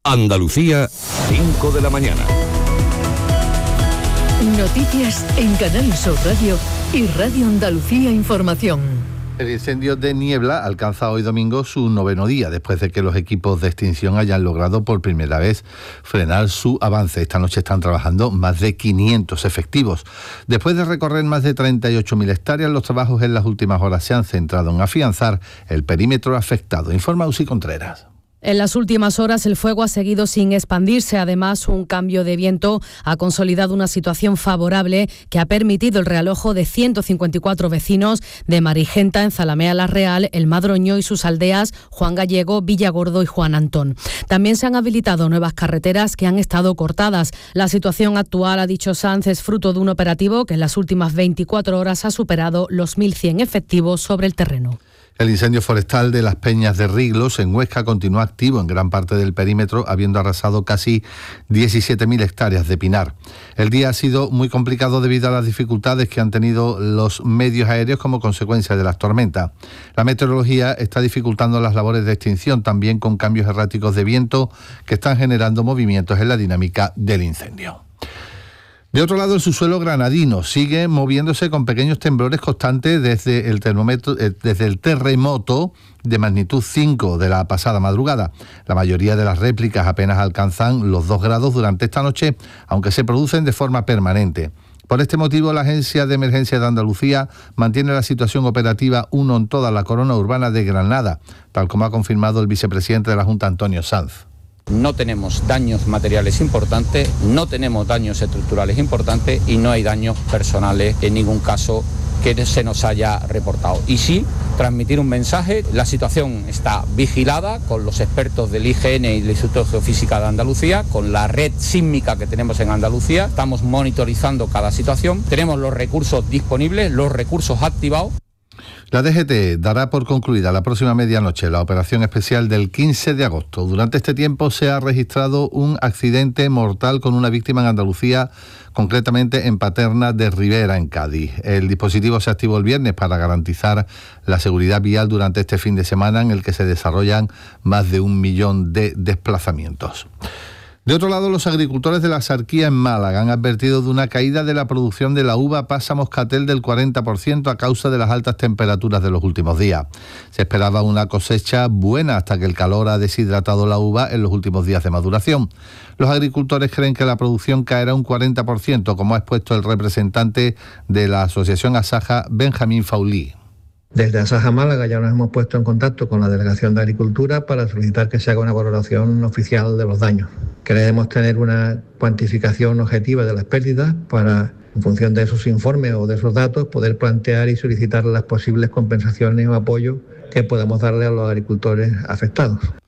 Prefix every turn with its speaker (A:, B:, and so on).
A: Andalucía, 5 de la mañana.
B: Noticias en Canal Sur Radio y Radio Andalucía Información.
C: El incendio de Niebla alcanza hoy domingo su 9º día, después de que los equipos de extinción hayan logrado por primera vez frenar su avance. Esta noche están trabajando más de 500 efectivos. Después de recorrer más de 38.000 hectáreas, los trabajos en las últimas horas se han centrado en afianzar el perímetro afectado. Informa Usi Contreras.
D: En las últimas horas el fuego ha seguido sin expandirse. Además, un cambio de viento ha consolidado una situación favorable que ha permitido el realojo de 154 vecinos de Marigenta, en Zalamea la Real, El Madroño y sus aldeas Juan Gallego, Villagordo y Juan Antón. También se han habilitado nuevas carreteras que han estado cortadas. La situación actual, ha dicho Sanz, es fruto de un operativo que en las últimas 24 horas ha superado los 1.100 efectivos sobre el terreno.
C: El incendio forestal de las Peñas de Riglos en Huesca continúa activo en gran parte del perímetro, habiendo arrasado casi 17.000 hectáreas de pinar. El día ha sido muy complicado debido a las dificultades que han tenido los medios aéreos como consecuencia de las tormentas. La meteorología está dificultando las labores de extinción, también con cambios erráticos de viento que están generando movimientos en la dinámica del incendio. De otro lado, el subsuelo granadino sigue moviéndose con pequeños temblores constantes desde el terremoto de magnitud 5 de la pasada madrugada. La mayoría de las réplicas apenas alcanzan los 2 grados durante esta noche, aunque se producen de forma permanente. Por este motivo, la Agencia de Emergencia de Andalucía mantiene la situación operativa 1 en toda la corona urbana de Granada, tal como ha confirmado el vicepresidente de la Junta, Antonio Sanz.
E: No tenemos daños materiales importantes, no tenemos daños estructurales importantes y no hay daños personales en ningún caso que se nos haya reportado. Y sí, transmitir un mensaje: la situación está vigilada con los expertos del IGN y del Instituto de Geofísica de Andalucía, con la red sísmica que tenemos en Andalucía. Estamos monitorizando cada situación, tenemos los recursos disponibles, los recursos activados.
C: La DGT dará por concluida la próxima medianoche la operación especial del 15 de agosto. Durante este tiempo se ha registrado un accidente mortal con una víctima en Andalucía, concretamente en Paterna de Ribera, en Cádiz. El dispositivo se activó el viernes para garantizar la seguridad vial durante este fin de semana, en el que se desarrollan más de 1 millón de desplazamientos. De otro lado, los agricultores de la Sarquía en Málaga han advertido de una caída de la producción de la uva pasa moscatel del 40% a causa de las altas temperaturas de los últimos días. Se esperaba una cosecha buena hasta que el calor ha deshidratado la uva en los últimos días de maduración. Los agricultores creen que la producción caerá un 40%, como ha expuesto el representante de la Asociación Asaja, Benjamín Faulí.
F: Desde Asaja Málaga ya nos hemos puesto en contacto con la Delegación de Agricultura para solicitar que se haga una valoración oficial de los daños. Queremos tener una cuantificación objetiva de las pérdidas para, en función de esos informes o de esos datos, poder plantear y solicitar las posibles compensaciones o apoyos que podamos darle a los agricultores afectados.